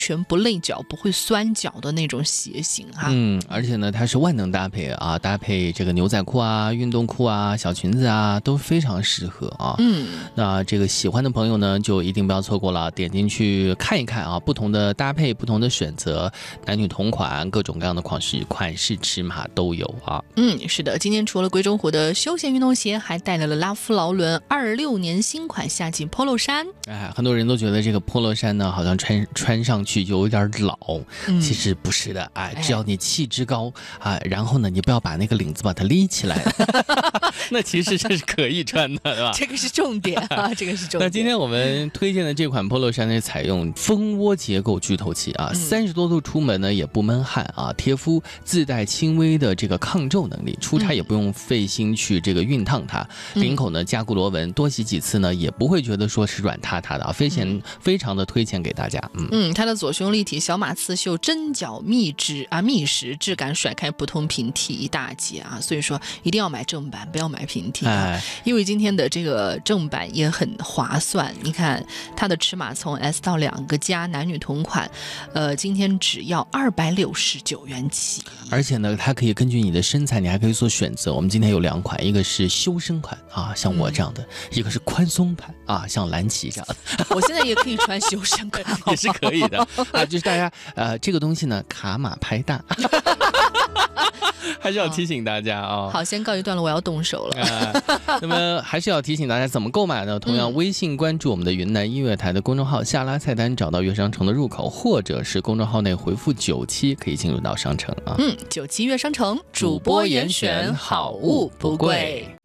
全不累脚、不会酸脚的那种鞋型哈。 而且呢，它是万能搭配啊，搭配这个牛仔裤啊、运动裤啊、小裙子啊，都非常适合啊。那这个喜欢的朋友呢，就一定不要错过了，点进去看一看啊，不同的搭配、不同的选择，男女同款，各种各样的款式、尺码都有啊。 是的，今天除了贵州虎的休闲运动鞋，还带来了拉夫劳伦26年新款夏季 Polo 衫。 很多人都觉得这个 Polo 衫呢，好像穿上去就有点老，其实不是的只要你气质高然后呢，你不要把那个领子把它勒起来，那其实这是可以穿的，对吧？ 这个是重点啊，这个是重点。 那今天我们推荐的这款 Polo 衫呢，采用蜂窝结构聚透气30多度出门呢也不闷汗贴肤自带轻微的这个抗皱能力，出差也不用费心去这个熨烫它，领口呢加固螺纹，多洗几次呢也不会觉得说是软塌塌的非常的推荐给大家。 它的左胸立体小马刺绣针脚密实，质感甩开普通平替一大截所以说一定要买正版，不要买平替因为今天的这个正版也很划算。你看它的尺码从 S 到2个加，男女同款，今天只要269元起。 而且呢，它可以根据你的身材，你还可以做选择。我们今天有2款，一个是修身款像我这样的，一个是宽松版像蓝旗这样的。 我现在也可以穿修身款， 也是可以的就是大家这个东西呢，卡码拍大。还是要提醒大家好，先告一段落，我要动手了。 那么还是要提醒大家怎么购买呢？同样，微信关注我们的云南音乐台的公众号，下拉菜单找到乐商城的入口，或者是公众号内回复97可以进入到商城97 乐商城，主播严选，好物不贵。